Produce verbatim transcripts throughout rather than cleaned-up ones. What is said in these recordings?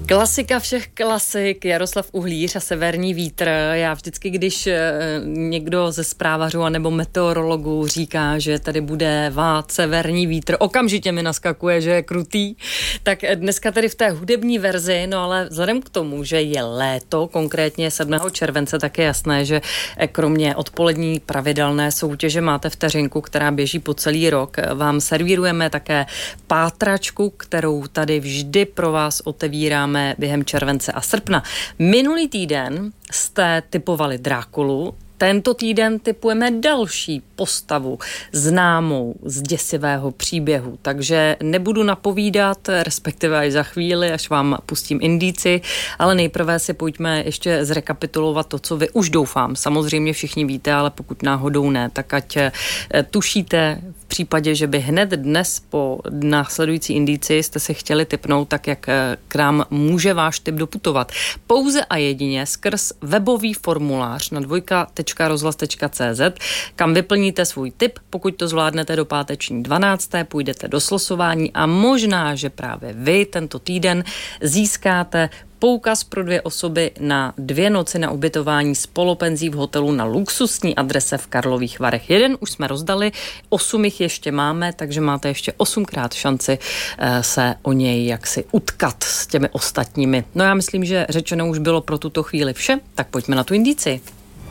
Klasika všech klasik, Jaroslav Uhlíř a Severní vítr. Já vždycky, když někdo ze zprávařů anebo meteorologů říká, že tady bude vát severní vítr, okamžitě mi naskakuje, že je krutý. Tak dneska tady v té hudební verzi, no ale vzhledem k tomu, že je léto, konkrétně sedmého července, tak je jasné, že kromě odpolední pravidelné soutěže Máte vteřinku, která běží po celý rok, vám servírujeme také pátračku, kterou tady vždy pro vás otevíráme během července a srpna. Minulý týden jste tipovali Drákulu, tento týden tipujeme další postavu známou z děsivého příběhu, takže nebudu napovídat, respektive až za chvíli, až vám pustím indíci, ale nejprve si pojďme ještě zrekapitulovat to, co vy už doufám. Samozřejmě všichni víte, ale pokud náhodou ne, tak ať tušíte v případě, že by hned dnes po následující indici jste si chtěli tipnout, tak jak k nám může váš tip doputovat. Pouze a jedině skrz webový formulář na dvojka tečka rozhlas tečka cé zet, kam vyplníte svůj tip, pokud to zvládnete do páteční dvanácté, půjdete do slosování a možná, že právě vy tento týden získáte poukaz pro dvě osoby na dvě noci na ubytování s polopenzí v hotelu na luxusní adrese v Karlových Varech. Jeden už jsme rozdali, osm jich ještě máme, takže máte ještě osmkrát šanci se o něj jaksi utkat s těmi ostatními. No já myslím, že řečeno už bylo pro tuto chvíli vše, tak pojďme na tu indici.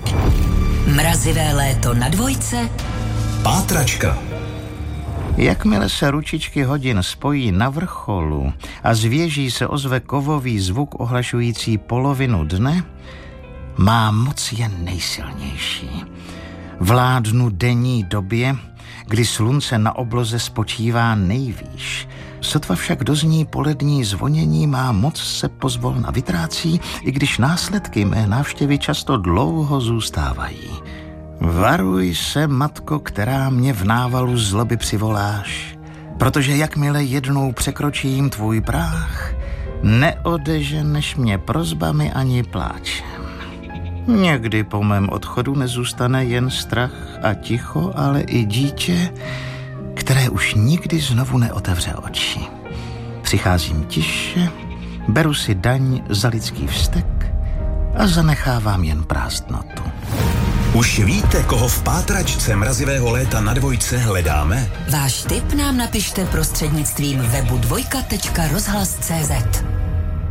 Mrazivé léto na dvojce. Pátračka. Jakmile se ručičky hodin spojí na vrcholu a z věží se ozve kovový zvuk ohlašující polovinu dne, má moc je nejsilnější. Vládnu denní době, kdy slunce na obloze spočívá nejvýš. Sotva však dozní polední zvonění, má moc se pozvolna vytrácí, i když následky mé návštěvy často dlouho zůstávají. Varuj se, matko, která mě v návalu zloby přivoláš, protože jakmile jednou překročím tvůj práh, neodeženeš mě prosbami ani pláčem. Někdy po mém odchodu nezůstane jen strach a ticho, ale i dítě, které už nikdy znovu neotevře oči. Přicházím tiše, beru si daň za lidský vztek a zanechávám jen prázdnotu. Už víte, koho v pátračce mrazivého léta na dvojce hledáme? Váš tip nám napište prostřednictvím webu dvojka tečka rozhlas tečka cé zet.